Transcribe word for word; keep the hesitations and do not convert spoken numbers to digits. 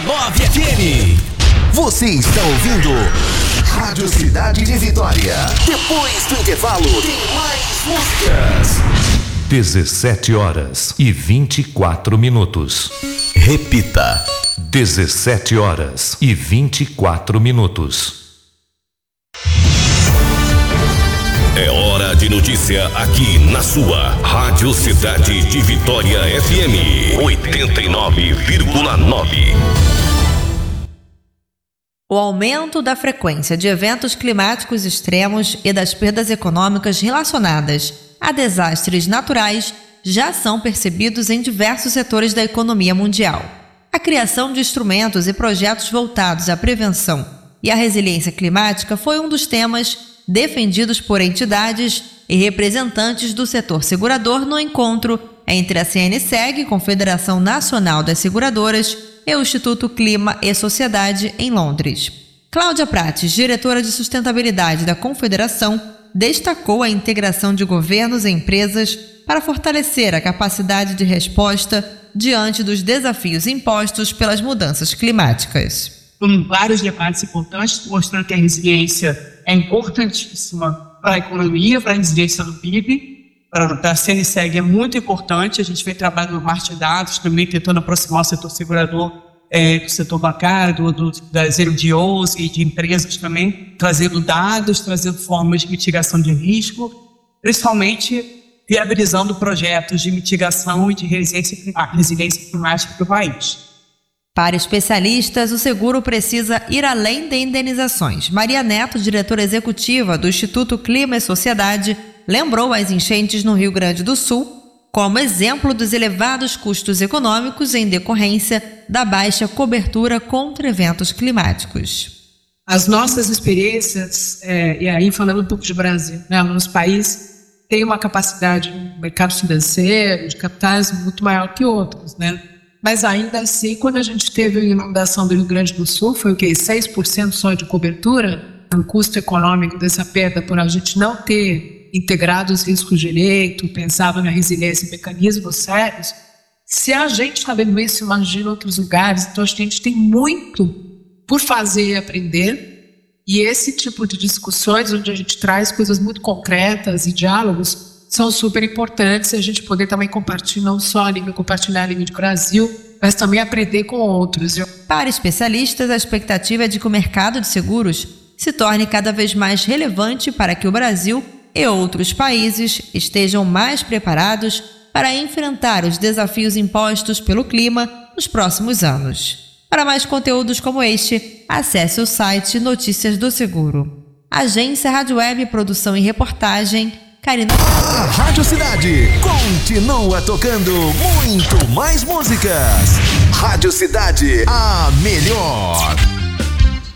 nove F M. Você está ouvindo Rádio Cidade de Vitória. Depois do intervalo, tem mais músicas. dezessete horas e vinte e quatro minutos. Repita. dezessete horas e vinte e quatro minutos. É hora de notícia aqui na sua Rádio Cidade de Vitória F M oitenta e nove vírgula nove. O aumento da frequência de eventos climáticos extremos e das perdas econômicas relacionadas a desastres naturais já são percebidos em diversos setores da economia mundial. A criação de instrumentos e projetos voltados à prevenção e à resiliência climática foi um dos temas defendidos por entidades e representantes do setor segurador no encontro entre a C N S E G, Confederação Nacional das Seguradoras, e o Instituto Clima e Sociedade em Londres. Cláudia Prates, diretora de sustentabilidade da Confederação, destacou a integração de governos e empresas para fortalecer a capacidade de resposta diante dos desafios impostos pelas mudanças climáticas. Foram vários debates importantes, mostrando que a resiliência é importantíssima para a economia, para a resiliência do P I B. Para a C N S E G é muito importante. A gente vem trabalhando no mar de dados, também tentando aproximar o setor segurador é, do setor bancário, do, das N G Os e de empresas também, trazendo dados, trazendo formas de mitigação de risco, principalmente viabilizando projetos de mitigação e de resiliência, resiliência climática para o país. Para especialistas, o seguro precisa ir além de indenizações. Maria Neto, diretora executiva do Instituto Clima e Sociedade, lembrou as enchentes no Rio Grande do Sul como exemplo dos elevados custos econômicos em decorrência da baixa cobertura contra eventos climáticos. As nossas experiências, é, e aí falando um pouco de Brasil, né, nos países têm uma capacidade no mercado financeiro, de capitais muito maior que outros, né? Mas ainda assim, quando a gente teve a inundação do Rio Grande do Sul, foi o quê? seis por cento só de cobertura, um custo econômico dessa perda por a gente não ter integrado os riscos direito, pensado na resiliência e mecanismos sérios. Se a gente está vendo isso, imagina outros lugares. Então a gente tem muito por fazer e aprender, e esse tipo de discussões onde a gente traz coisas muito concretas e diálogos são super importantes, a gente poder também compartilhar, não só a língua, compartilhar a língua de Brasil, mas também aprender com outros. Para especialistas, a expectativa é de que o mercado de seguros se torne cada vez mais relevante para que o Brasil e outros países estejam mais preparados para enfrentar os desafios impostos pelo clima nos próximos anos. Para mais conteúdos como este, acesse o site Notícias do Seguro. Agência Rádio Web, produção e reportagem, Karina. A Rádio Cidade continua tocando muito mais músicas. Rádio Cidade, a melhor.